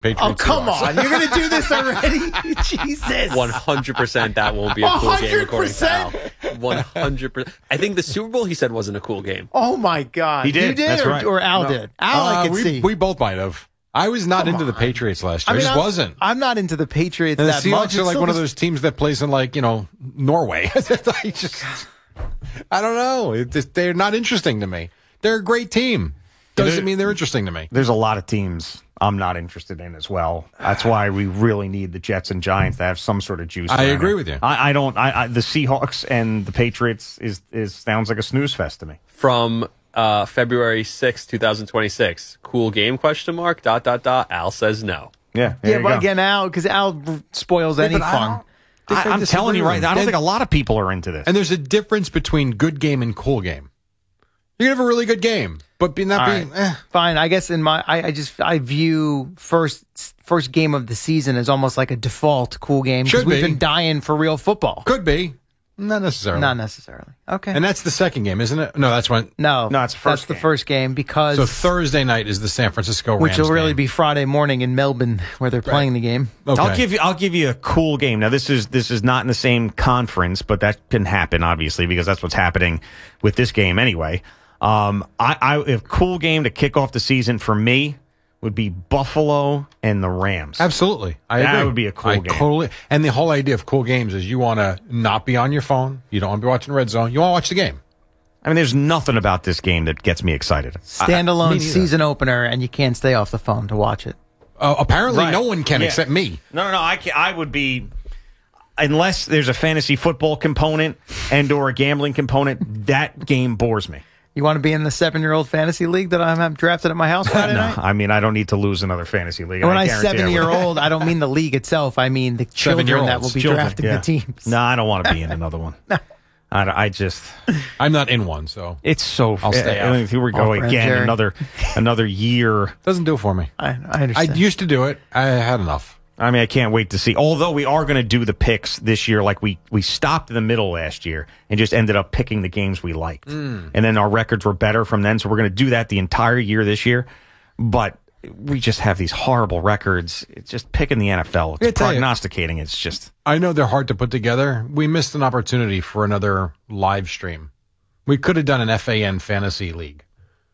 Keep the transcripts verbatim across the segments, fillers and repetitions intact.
Patriots. Oh, come Seahawks. on. You're going to do this already? Jesus. one hundred percent that won't be a cool game according to Al. one hundred percent. I think the Super Bowl, he said, wasn't a cool game. Oh, my God. He did. You did That's or, right. or Al No. did? Al, I Uh, could we, see. we both might have. I was not Come into the on. Patriots last year. I, mean, I just I'm, wasn't. I'm not into the Patriots And the that Seahawks much. are It's like still one of just- those teams that plays in, like, you know, Norway. I just, I don't know. It just, they're not interesting to me. They're a great team. Doesn't mean they're interesting to me. There's a lot of teams I'm not interested in as well. That's why we really need the Jets and Giants to have some sort of juice. I around agree it. with you. I, I don't. I, I the Seahawks and the Patriots is is sounds like a snooze fest to me. From uh, February sixth, twenty twenty-six. Cool game, question mark, dot, dot, dot. Al says no. Yeah, there Yeah, you but go. again, Al, because Al spoils any but I fun. don't- I, I'm telling you right now, I don't And- think a lot of people are into this. And there's a difference between good game and cool game. You can have a really good game, but be not All being. right. Eh. Fine. I guess in my, I, I just, I view first first game of the season as almost like a default cool game because Should we've be. been dying for real football. Could be. Not necessarily. Not necessarily. Okay. And that's the second game, isn't it? No, that's when. no, No, it's the first that's the game. first game because So Thursday night is the San Francisco Rams which will really game. be Friday morning in Melbourne where they're playing the game. Okay. I'll give you. I'll give you a cool game. Now this is this is not in the same conference, but that can happen obviously because that's what's happening with this game anyway. Um, I, I a cool game to kick off the season for me would be Buffalo and the Rams. Absolutely. I That agree. would be a cool I game. Totally, and the whole idea of cool games is you want to not be on your phone. You don't want to be watching Red Zone. You want to watch the game. I mean, there's nothing about this game that gets me excited. Standalone me neither. season opener, and you can't stay off the phone to watch it. Uh, apparently, Right. no one can Yeah. except me. No, no, no. I can, I would be unless there's a fantasy football component and or a gambling component. That game bores me. You want to be in the seven-year-old fantasy league that I'm have drafted at my house Friday No, night? I mean, I don't need to lose another fantasy league. And when I I guarantee I would. seven-year-old, I don't mean the league itself. I mean the children that will be Children, drafting yeah. the teams. No, I don't want to be in another one. I, I just, I'm not in one, so it's so. I'll stay I out. mean, if you were going Off-brand again, Jerry. another, another year. doesn't do it for me. I, I I understand. used to do it. I had enough. I mean, I can't wait to see. Although we are going to do the picks this year, like we we stopped in the middle last year and just ended up picking the games we liked, Mm. and then our records were better from then. So we're going to do that the entire year this year, but we just have these horrible records. It's just picking the N F L. It's Yeah, tell you. prognosticating. It's just I know they're hard to put together. We missed an opportunity for another live stream. We could have done an F A N fantasy league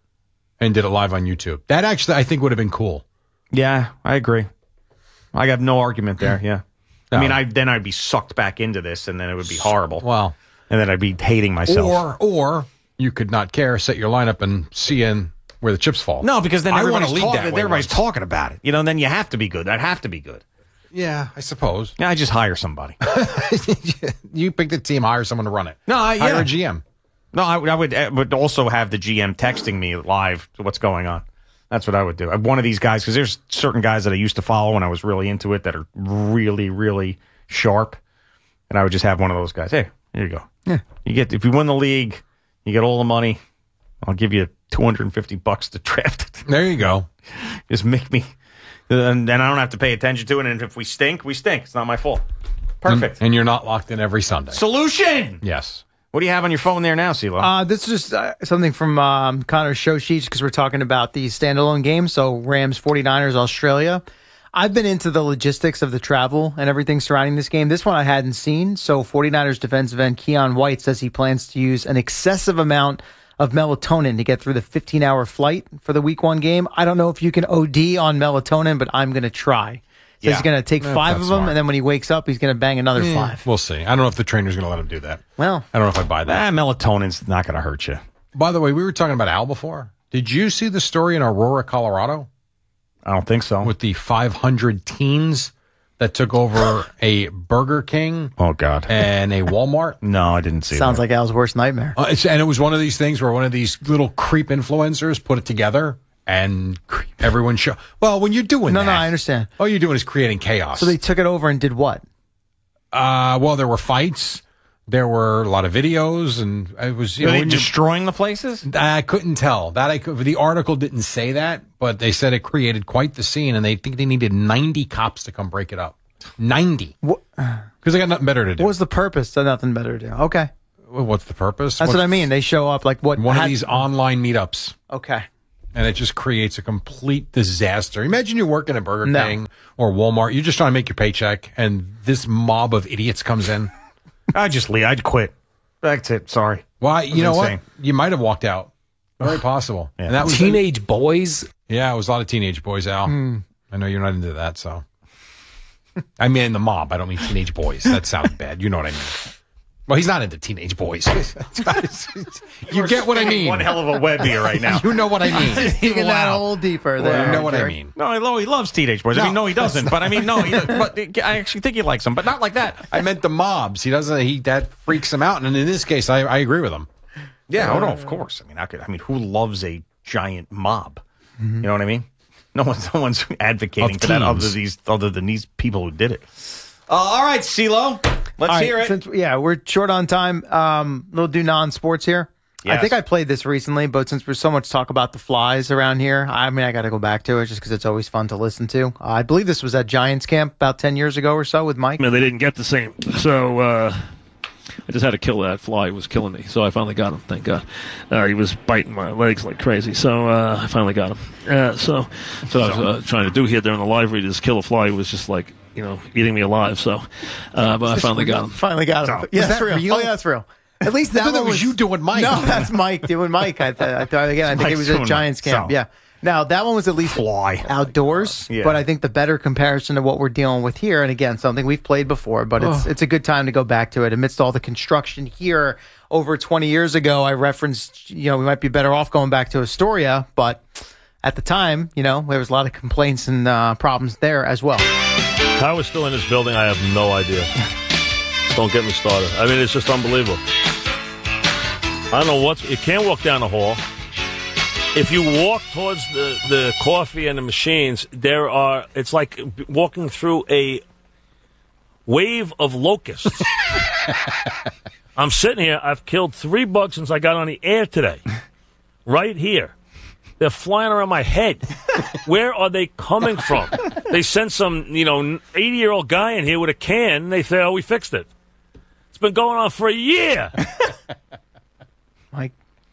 and did it live on YouTube. That actually, I think, would have been cool. yeah, I agree. I have no argument there. Yeah, I No. mean, I then I'd be sucked back into this, and then it would be horrible. Well, and then I'd be hating myself. or or you could not care, set your lineup, and see in where the chips fall. No, because then I want everybody's, to lead talking, that way everybody's once. talking about it. You know, and then you have to be good. I'd have to be good. Yeah, I suppose. Yeah, I just hire somebody. You pick the team, hire someone to run it. No, I- hire yeah. a G M. No, I, would- I would I would also have the G M texting me live to what's going on. That's what I would do. One of these guys, because there's certain guys that I used to follow when I was really into it that are really, really sharp, and I would just have one of those guys. Hey, here you go. Yeah. You get if you win the league, you get all the money. I'll give you two hundred fifty bucks to draft it. There you go. Just make me, and then I don't have to pay attention to it. And if we stink, we stink. It's not my fault. Perfect. And you're not locked in every Sunday. Solution. Yes. What do you have on your phone there now, CeeLo? Uh, this is just uh, something from um, Connor's show sheets because we're talking about the standalone games. So Rams, 49ers, Australia. I've been into the logistics of the travel and everything surrounding this game. This one I hadn't seen. So 49ers defensive end Keon White says he plans to use an excessive amount of melatonin to get through the fifteen-hour flight for the week one game. I don't know if you can O D on melatonin, but I'm going to try. So Yeah. he's going to take That's five not of them, smart. and then when he wakes up, he's going to bang another Eh, five. We'll see. I don't know if the trainer's going to let him do that. Well, I don't know if I buy that. ah, melatonin's not going to hurt you. By the way, we were talking about Al before. Did you see the story in Aurora, Colorado, I don't think so. with the five hundred teens that took over a Burger King Oh, God. and a Walmart? No, I didn't see sounds that. like Al's worst nightmare. Uh, it's, and it was one of these things where one of these little creep influencers put it together and everyone show. Well, when you're doing No, that, no, I understand. all you're doing is creating chaos. So they took it over and did what? uh, well, there were fights. There were a lot of videos, and it was. You Are know, they when you- destroying the places? I couldn't tell that. I could, the article didn't say that, but they said it created quite the scene, and they think they needed ninety cops to come break it up. Ninety, What, because they got nothing better to do. what was the purpose? So nothing better to do. Okay. Well, what's the purpose? That's What's what I mean. They show up like what? One had- of these online meetups, Okay. and it just creates a complete disaster. Imagine you're working at Burger No. King or Walmart. You're just trying to make your paycheck, and this mob of idiots comes in. I'd just leave. I'd quit. That's it. Sorry. Why? You know insane. what? You might have walked out. Very possible. Yeah. And that was Teenage boys. Yeah, it was a lot of teenage boys, Al. Mm. I know you're not into that, so. I mean the mob. I don't mean teenage boys. That sounds bad. You know what I mean. Well, he's not into teenage boys. You get what I mean. One hell of a web here right now. You know what I mean. Digging that Wow. hole deeper there. You know what I Jerry. mean. No, I know he loves teenage boys. I mean, No. no, he doesn't. But I mean, no, he, but I actually think he likes them, but not like that. I meant the mobs. He doesn't. He that freaks him out. And in this case, I, I agree with him. Yeah, oh no, of course. I mean, I could. I mean, who loves a giant mob? You know what I mean? No one's, no one's advocating Of for that teams. other these other than these people who did it. Uh, all right, CeeLo, let's All right, hear it. Since, yeah, we're short on time. Um, we'll do non-sports here. I Yes. think I played this recently, but since there's so much talk about the flies around here, I mean, I got to go back to it just because it's always fun to listen to. Uh, I believe this was at Giants camp about ten years ago or so with Mike. Man, they didn't get the same. So uh, I just had to kill that fly. It was killing me. So I finally got him, thank God. Uh, he was biting my legs like crazy. So uh, I finally got him. Uh, so so I was uh, trying to do here during the live read is kill a fly. It was just like, you know, eating me alive. So, uh, but I finally got him. Finally got him. So- yeah, Was that's that real. real? Oh, yeah, that's real. At least that I thought that one was you doing Mike. No, that's Mike doing Mike. I, th- I thought again. I think it Mike's was at doing Giants Mike. camp. So- Yeah. Now that one was at least Fly. outdoors, Yeah. but I think the better comparison to what we're dealing with here, and again, something we've played before, but it's it's a good time to go back to it amidst all the construction here over twenty years ago. I referenced, you know, we might be better off going back to Astoria, but at the time, you know, there was a lot of complaints and uh, problems there as well. How is still in this building, I have no idea. Don't get me started. I mean, it's just unbelievable. I don't know what's... You can't walk down the hall. If you walk towards the, the coffee and the machines, there are... It's like walking through a wave of locusts. I'm sitting here. I've killed three bugs since I got on the air today. Right here. They're flying around my head. Where are they coming from? They sent some, you know, eighty-year-old guy in here with a can, and they say, oh, we fixed it. It's been going on for a year. Mike,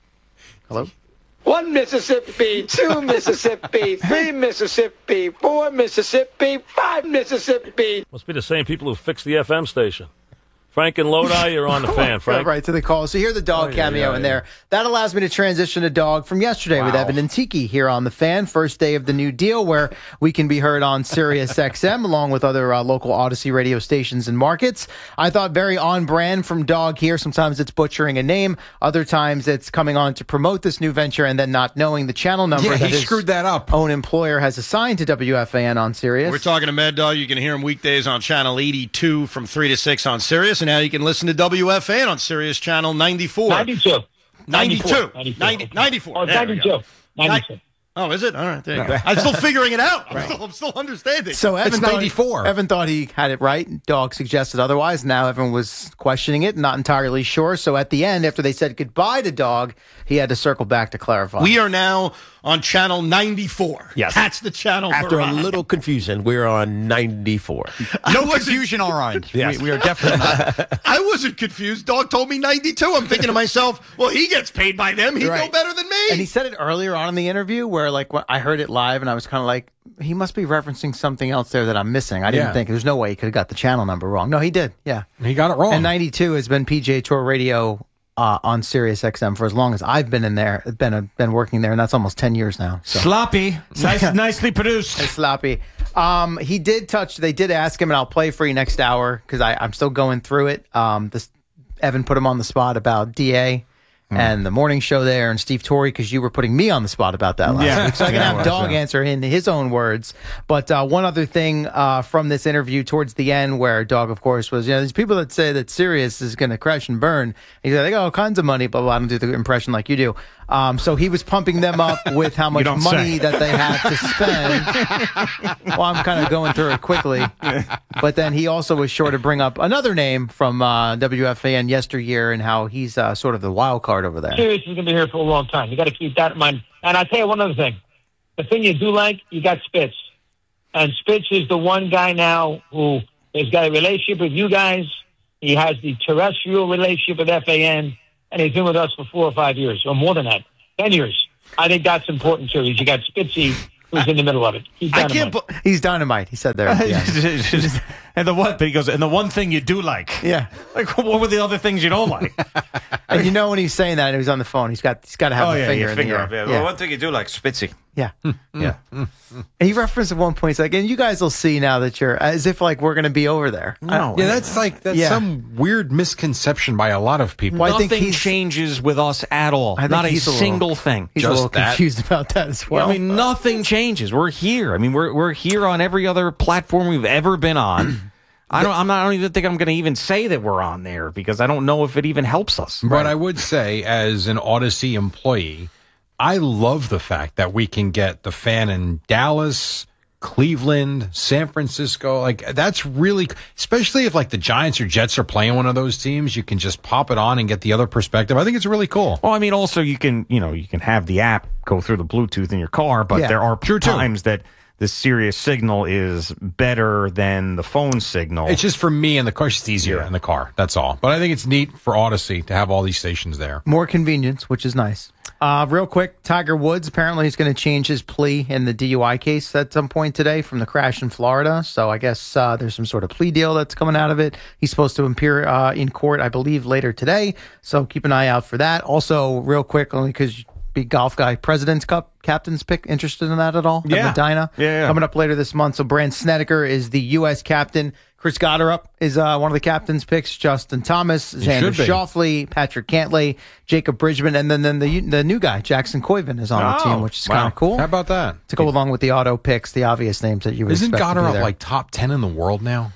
hello? One Mississippi, two Mississippi, three Mississippi, four Mississippi, five Mississippi. Must be the same people who fixed the F M station. Frank and Lodi, you're on the fan, Frank. Right to the call. So hear the dog Oh, yeah, cameo yeah, in yeah. there. That allows me to transition to dog from yesterday with Evan and Tiki here on the fan. First day of the new deal where we can be heard on Sirius X M along with other uh, local Odyssey radio stations and markets. I thought very on brand from Dog here. Sometimes it's butchering a name. Other times it's coming on to promote this new venture and then not knowing the channel number Yeah, that he his screwed that up. own employer has assigned to W F A N on Sirius. We're talking to Mad Dog. You can hear him weekdays on Channel eighty-two from three to six on Sirius, and now you can listen to W F A N on Sirius Channel ninety-four. ninety-two. ninety-two. ninety-two. ninety, ninety-four. Oh, There we go. ninety-two. ninety-two. Oh, is it? All right, there you go. I'm still figuring it out. I'm, still, I'm still understanding. So Evan It's thought- ninety-four. Evan thought he had it right. Dog suggested otherwise. Now Evan was questioning it, not entirely sure. So at the end, after they said goodbye to Dog, he had to circle back to clarify. we are now on Channel ninety-four. Yes. That's the channel. After we're a on. little confusion, we're on ninety-four. No confusion, all right. Yes. We, we are definitely not. I wasn't confused. Dog told me ninety-two. I'm thinking to myself, well, he gets paid by them. He'd know Right. better than me. And he said it earlier on in the interview where, like, when I heard it live and I was kind of like, he must be referencing something else there that I'm missing. I didn't Yeah. think there's no way he could have got the channel number wrong. No, he did. Yeah. He got it wrong. And ninety-two has been P G A Tour Radio uh, on Sirius X M for as long as I've been in there, been a, been working there, and that's almost ten years now. So. Sloppy, nice, nicely produced. It's sloppy. Um, he did touch. They did ask him, and I'll play for you next hour because I'm still going through it. Um, this Evan put him on the spot about D A and the morning show there, and Steve Torrey because you were putting me on the spot about that last Yeah. week. So I can Yeah, have I was, Dog yeah. answer in his own words. But uh, one other thing uh, from this interview towards the end, where Dog, of course, was, you know, there's people that say that Sirius is going to crash and burn. He said they got all kinds of money, but I don't do the impression like you do. Um, so he was pumping them up with how much don't money say. that they have to spend. Well, I'm kind of going through it quickly. But then he also was sure to bring up another name from uh, W F A N yesteryear and how he's uh, sort of the wild card over there. Sirius is going to be here for a long time. You got to keep that in mind. And I'll tell you one other thing. The thing you do like, you got Spitz. And Spitz is the one guy now who has got a relationship with you guys. He has the terrestrial relationship with F A N. And he's been with us for four or five years, or more than that, ten years. I think that's important too. Is you got Spitzy who's in the middle of it. He's I dynamite. can't. bu- He's dynamite. He said there. at the end. and the what? But he goes, and the one thing you do like. Yeah. Like, what were the other things you don't like? And you know when he's saying that, and he's on the phone. He's got. He's got to have oh a yeah, finger yeah, in finger the up. air. Yeah. The one thing you do like, Spitzy. Yeah. Yeah. And he referenced at one point, he's like, and you guys will see now that you're, as if like we're going to be over there. No. Yeah, that's like that's Yeah. some weird misconception by a lot of people. Well, I think Nothing he's- changes with us at all. I think Not a he's a little- single thing. He's Just a little that. confused about that as well. I mean, nothing changes. We're here. I mean, we're we're here on every other platform we've ever been on. I don't. I'm not. I don't even think I'm going to even say that we're on there because I don't know if it even helps us. But I would say, as an Odyssey employee, I love the fact that we can get the fan in Dallas, Cleveland, San Francisco. Like, that's really, especially if like the Giants or Jets are playing one of those teams, you can just pop it on and get the other perspective. I think it's really cool. Well, I mean, also you can, you know, you can have the app go through the Bluetooth in your car, but Yeah, there are true, too. times that the Sirius signal is better than the phone signal. It's just for me in the car, it's just easier Yeah. in the car. That's all. But I think it's neat for Odyssey to have all these stations there. More convenience, which is nice. Uh, real quick, Tiger Woods apparently is going to change his plea in the D U I case at some point today from the crash in Florida. So I guess uh, there's some sort of plea deal that's coming out of it. He's supposed to appear uh, in court, I believe, later today. So keep an eye out for that. Also, real quick, only because big golf guy, President's Cup captain's pick. Interested in that at all? Yeah. At Medina? Yeah, yeah. Coming up later this month. So Brandt Snedeker is the U S captain. Chris Gotterup is uh, one of the captain's picks. Justin Thomas, Xander should be. Schauffele, Patrick Cantlay, Jacob Bridgman, and then, then the the new guy, Jackson Koiven, is on the Oh, team, which is wow. kind of cool. How about that? To go along with the auto picks, the obvious names that you would Isn't expect to be Goddard there. like top ten in the world now?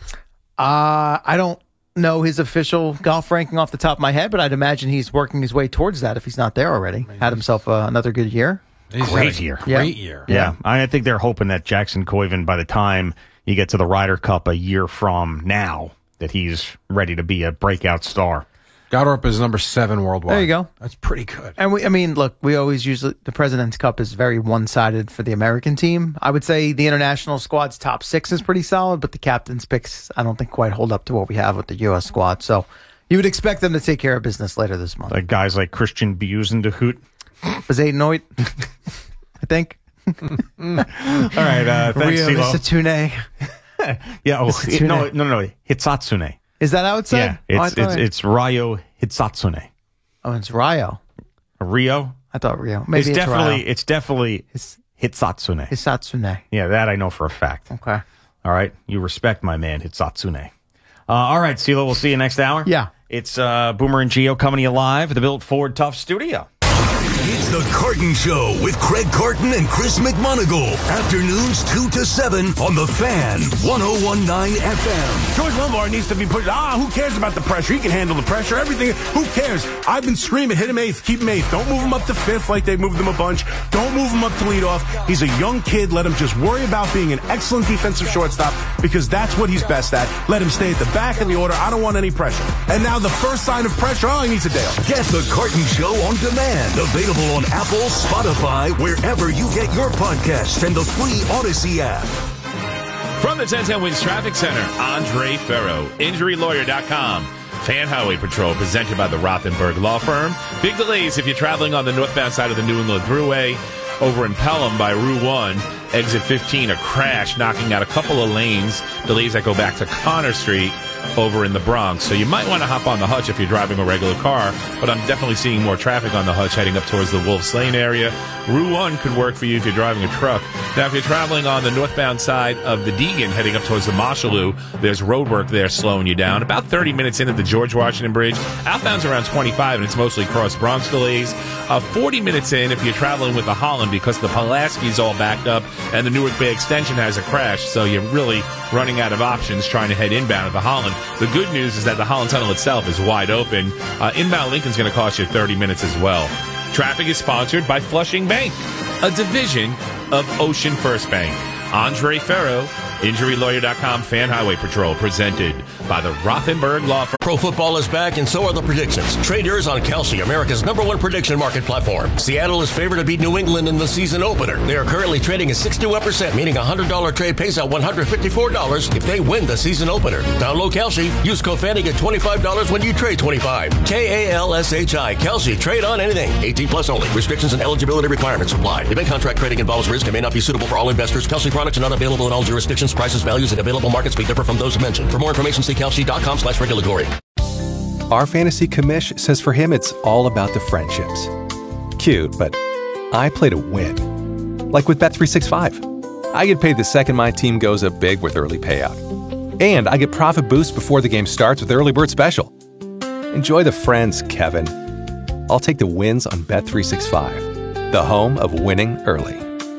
Uh, I don't know his official golf ranking off the top of my head, but I'd imagine he's working his way towards that if he's not there already. Had himself uh, another good year. He's had Great a year. Great Yeah. year. Yeah, I think they're hoping that Jackson Koiven, by the time you get to the Ryder Cup a year from now, that he's ready to be a breakout star. Goddard is number seven worldwide. There you go. That's pretty good. And we, I mean, look, we always usually the President's Cup is very one-sided for the American team. I would say the international squad's top six is pretty solid, but the captain's picks I don't think quite hold up to what we have with the U S squad. So you would expect them to take care of business later this month. Like guys like Christian Buzendehout. Was Aiden I think. All right, uh, thanks, Rio CeeLo. Misatune. Yeah, oh, Misatune. no, no, no, Hitsatsune. Is that how it's said? Yeah, Oh, I it's thought it's it- it's Ryo Hitsatsune. oh, it's Rio. Rio. I thought Rio. Maybe It's it's, definitely Rio. it's definitely It's Hitsatsune. Hisatsune. Yeah, that I know for a fact. Okay. All right, you respect my man Hitsatsune. Uh, all right, CeeLo, we'll see you next hour. Yeah. It's uh, Boomer and Geo coming to you live at the Built Ford Tough Studio. It's the Carton Show with Craig Carton and Chris McMonigal. Afternoons two to seven on The Fan, one oh one point nine F M. George Wilmore needs to be put. Ah, who cares about the pressure? He can handle the pressure. Everything. Who cares? I've been screaming, hit him eighth, keep him eighth. Don't move him up to fifth like they moved him a bunch. Don't move him up to lead off. He's a young kid. Let him just worry about being an excellent defensive shortstop because that's what he's best at. Let him stay at the back of the order. I don't want any pressure. And now the first sign of pressure, oh, he needs a day off. Get the Carton Show on demand. Available on Apple, Spotify, wherever you get your podcasts, and the free Odyssey app. From the ten ten Wins Traffic Center, Andre Ferro, injury lawyer dot com. Fan Highway Patrol, presented by the Rothenberg Law Firm. Big delays if you're traveling on the northbound side of the New England Thruway. Over in Pelham by Route one, exit fifteen, a crash knocking out a couple of lanes. Delays that go back to Connor Street over in the Bronx. So you might want to hop on the Hutch if you're driving a regular car, but I'm definitely seeing more traffic on the Hutch heading up towards the Wolf's Lane area. Route one could work for you if you're driving a truck. Now, if you're traveling on the northbound side of the Deegan heading up towards the Marshalloo, there's road work there slowing you down. About thirty minutes into the George Washington Bridge. Outbound's around twenty-five, and it's mostly cross Bronx delays. Uh, forty minutes in if you're traveling with the Holland because the Pulaski's all backed up and the Newark Bay Extension has a crash, so you're really running out of options trying to head inbound at the Holland. The good news is that the Holland Tunnel itself is wide open. Uh, inbound Lincoln's going to cost you thirty minutes as well. Traffic is sponsored by Flushing Bank, a division of Ocean First Bank. Andre Ferro, Injury Lawyer dot com Fan Highway Patrol, presented by the Rothenberg Law Firm. Pro football is back, and so are the predictions. Trade yours on Kalshi, America's number one prediction market platform. Seattle is favored to beat New England in the season opener. They are currently trading at sixty-one percent, meaning a one hundred dollars trade pays out one hundred fifty-four dollars if they win the season opener. Download Kalshi. Use code Fanny, get twenty-five dollars when you trade twenty-five. K A L S H I. Kalshi. Trade on anything. eighteen plus only. Restrictions and eligibility requirements apply. Event contract trading involves risk and may not be suitable for all investors. Kalshi products are not available in all jurisdictions. Prices, values, and available markets may differ from those mentioned. For more information, see Kalshi dot com slash regulatory. Our fantasy commish says for him it's all about the friendships. Cute, but I play to win. Like with Bet three sixty-five. I get paid the second my team goes up big with early payout. And I get profit boost before the game starts with Early Bird Special. Enjoy the friends, Kevin. I'll take the wins on Bet three sixty-five, the home of winning early.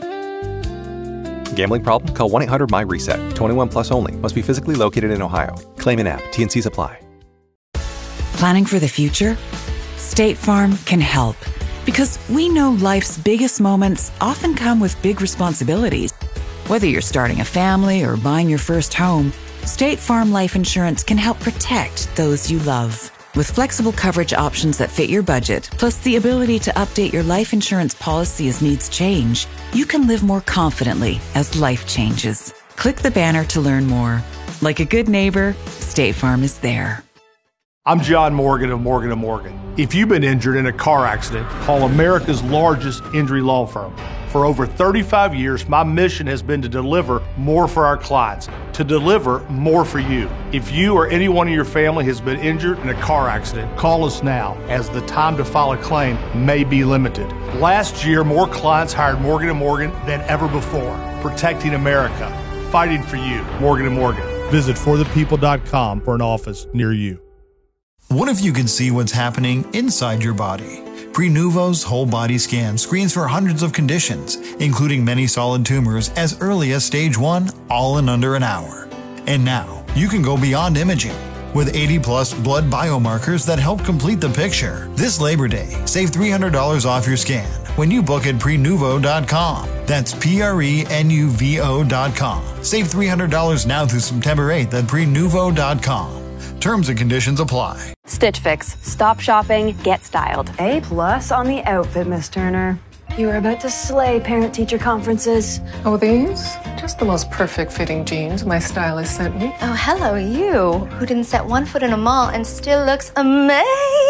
Gambling problem? Call one eight hundred my reset. twenty-one plus only. Must be physically located in Ohio. Claim in app. T and C's apply. Planning for the future? State Farm can help. Because we know life's biggest moments often come with big responsibilities. Whether you're starting a family or buying your first home, State Farm Life Insurance can help protect those you love. With flexible coverage options that fit your budget, plus the ability to update your life insurance policy as needs change, you can live more confidently as life changes. Click the banner to learn more. Like a good neighbor, State Farm is there. I'm John Morgan of Morgan and Morgan. If you've been injured in a car accident, call America's largest injury law firm. For over thirty-five years, my mission has been to deliver more for our clients, to deliver more for you. If you or anyone in your family has been injured in a car accident, call us now, as the time to file a claim may be limited. Last year, more clients hired Morgan and Morgan than ever before, protecting America, fighting for you. Morgan and Morgan. Visit for the people dot com for an office near you. What if you could see what's happening inside your body? Prenuvo's whole body scan screens for hundreds of conditions, including many solid tumors as early as stage one, all in under an hour. And now, you can go beyond imaging. With eighty plus blood biomarkers that help complete the picture. This Labor Day, save three hundred dollars off your scan when you book at Prenuvo dot com. That's P R E N U V O dot com. Save three hundred dollars now through September eighth at Prenuvo dot com. Terms and conditions apply. Stitch Fix. Stop shopping, get styled. A plus on the outfit, Miss Turner. You are about to slay parent-teacher conferences. Oh, these? Just the most perfect fitting jeans my stylist sent me. Oh, hello, you, who didn't set one foot in a mall and still looks amazing.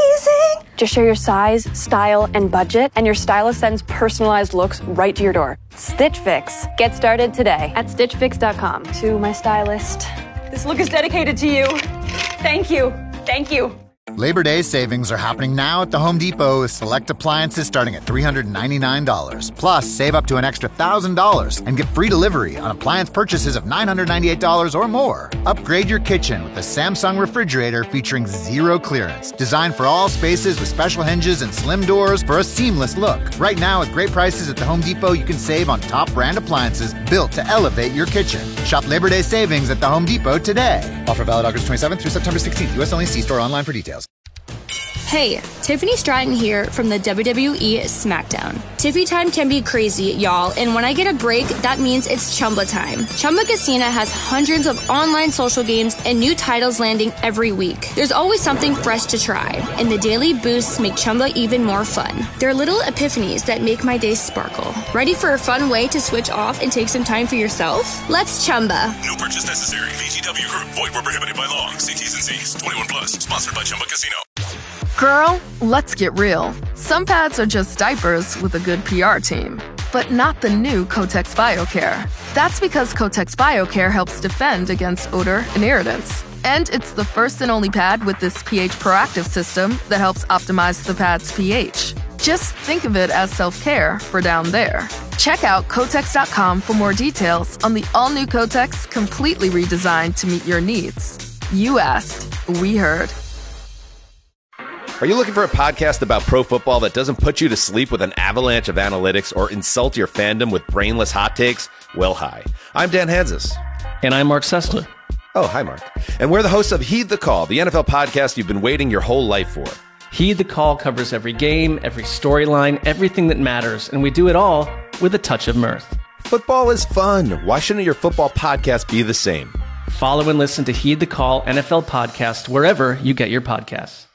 Just share your size, style, and budget, and your stylist sends personalized looks right to your door. Stitch Fix. Get started today at Stitch Fix dot com. To my stylist, this look is dedicated to you. Thank you. Thank you. Labor Day savings are happening now at the Home Depot with select appliances starting at three hundred ninety-nine dollars. Plus, save up to an extra one thousand dollars and get free delivery on appliance purchases of nine hundred ninety-eight dollars or more. Upgrade your kitchen with the Samsung refrigerator featuring zero clearance. Designed for all spaces with special hinges and slim doors for a seamless look. Right now, with great prices at the Home Depot, you can save on top brand appliances built to elevate your kitchen. Shop Labor Day savings at the Home Depot today. Offer valid August twenty-seventh through September sixteenth. U S only. See store online for details. Hey, Tiffany Stratton here from the W W E SmackDown. Tiffy time can be crazy, y'all, and when I get a break, that means it's Chumba time. Chumba Casino has hundreds of online social games and new titles landing every week. There's always something fresh to try, and the daily boosts make Chumba even more fun. There are little epiphanies that make my day sparkle. Ready for a fun way to switch off and take some time for yourself? Let's Chumba. No purchase necessary. V G W Group. Void where prohibited by law. See T's and C's. twenty-one plus. Sponsored by Chumba Casino. Girl, let's get real. Some pads are just diapers with a good P R team, but not the new Kotex BioCare. That's because Kotex BioCare helps defend against odor and irritants. And it's the first and only pad with this pH proactive system that helps optimize the pad's pH. Just think of it as self-care for down there. Check out Kotex dot com for more details on the all-new Kotex, completely redesigned to meet your needs. You asked, we heard. Are you looking for a podcast about pro football that doesn't put you to sleep with an avalanche of analytics or insult your fandom with brainless hot takes? Well, hi. I'm Dan Hansis. And I'm Mark Sessler. Oh, hi, Mark. And we're the hosts of Heed the Call, the N F L podcast you've been waiting your whole life for. Heed the Call covers every game, every storyline, everything that matters, and we do it all with a touch of mirth. Football is fun. Why shouldn't your football podcast be the same? Follow and listen to Heed the Call N F L podcast wherever you get your podcasts.